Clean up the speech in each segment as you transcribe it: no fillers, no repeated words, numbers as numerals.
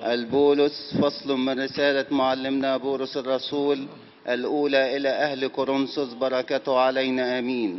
البولس فصل من رسالة معلمنا بولس الرسول الأولى إلى أهل كورنثوس، بركته علينا آمين.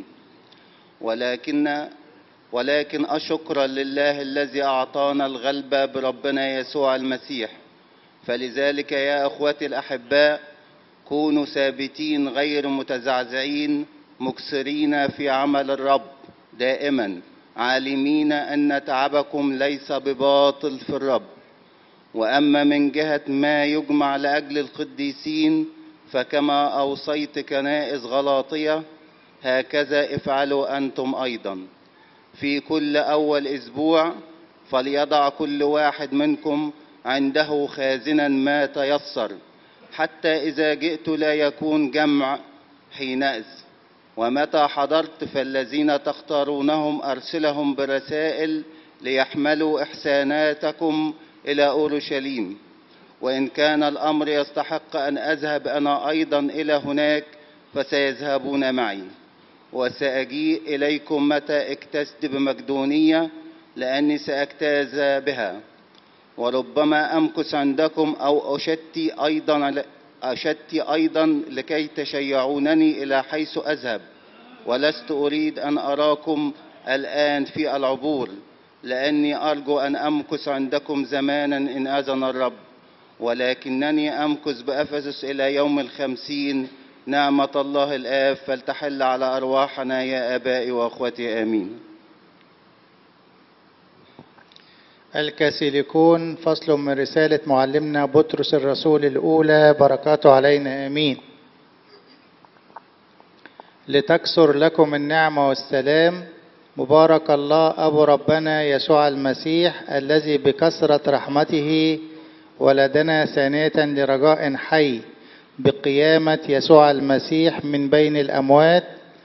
ولكن أشكر لله الذي أعطانا الغلبة بربنا يسوع المسيح. فلذلك يا أخوتي الأحباء، كونوا ثابتين غير متزعزعين، مكثرين في عمل الرب دائما، عالمين أن تعبكم ليس بباطل في الرب. وأما من جهة ما يجمع لأجل القديسين، فكما أوصيت كنائس غلاطية هكذا افعلوا أنتم أيضا. في كل أول أسبوع فليضع كل واحد منكم عنده خازنا ما تيسر، حتى إذا جئت لا يكون جمع حينئذ. ومتى حضرت فالذين تختارونهم أرسلهم برسائل ليحملوا إحساناتكم إلى أورشليم. وإن كان الأمر يستحق أن أذهب أنا أيضا إلى هناك فسيذهبون معي. وسأجيء إليكم متى اكتست بمقدونية، لأني سأجتاز بها. وربما أمكث عندكم أو أشتي أيضا لكي تشيعونني إلى حيث أذهب. ولست أريد أن أراكم الآن في العبور، لأني أرجو أن أمكث عندكم زمانا إن أذن الرب. ولكنني أمكث بأفسس إلى يوم 50. نعمة الله الآب فلتحل على أرواحنا يا آبائي وأخوتي آمين. الكاثوليكون فصل من رسالة معلمنا بطرس الرسول الأولى، بركاته علينا آمين. لتكثر لكم النعمة والسلام، مبارك الله أبو ربنا يسوع المسيح، الذي بكثرة رحمته ولدنا ثانية لرجاء حي بقيامة يسوع المسيح من بين الأموات،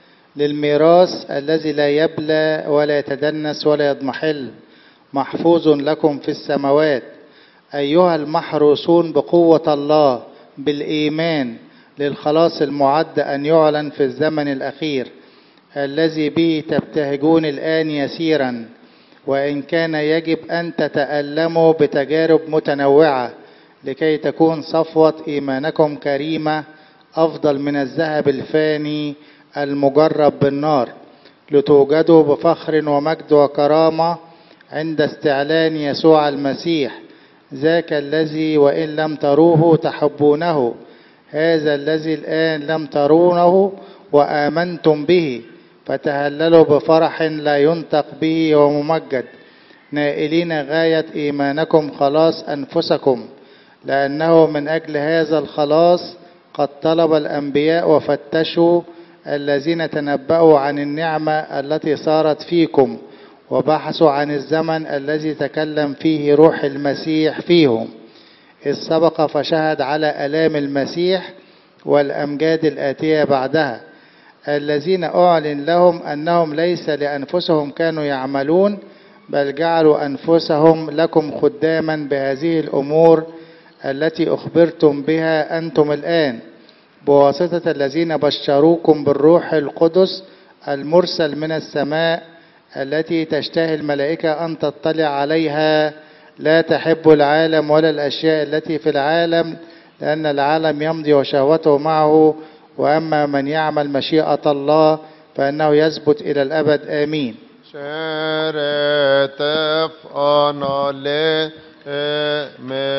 للميراث الذي لا يبلى ولا يتدنس ولا يضمحل، محفوظ لكم في السماوات، أيها المحروسون بقوة الله بالإيمان للخلاص المعد أن يعلن في الزمن الأخير، الذي به تبتهجون الآن يسيرا، وإن كان يجب أن تتألموا بتجارب متنوعة، لكي تكون صفوة إيمانكم كريمة أفضل من الذهب الفاني المجرب بالنار، لتوجدوا بفخر ومجد وكرامة عند استعلان يسوع المسيح، ذاك الذي وإن لم تروه تحبونه، هذا الذي الآن لم ترونه وآمنتم به، فتهللوا بفرح لا ينطق به وممجد، نائلين غاية إيمانكم خلاص أنفسكم، لأنه من أجل هذا الخلاص قد طلب الأنبياء وفتشوا الذين تنبأوا عن النعمة التي صارت فيكم، وبحثوا عن الزمن الذي تكلم فيه روح المسيح فيهم، إذ سبق فشهد على آلام المسيح والأمجاد الآتية بعدها، الذين أعلن لهم أنهم ليس لأنفسهم كانوا يعملون، بل جعلوا أنفسهم لكم خداما بهذه الأمور التي أخبرتم بها أنتم الآن، بواسطة الذين بشروكم بالروح القدس المرسل من السماء، التي تشتهي الملائكة أن تطلع عليها. لا تحب العالم ولا الأشياء التي في العالم، لأن العالم يمضي وشهوته معه، وأما من يعمل مشيئة الله فإنه يثبت إلى الأبد آمين. شرتف أنا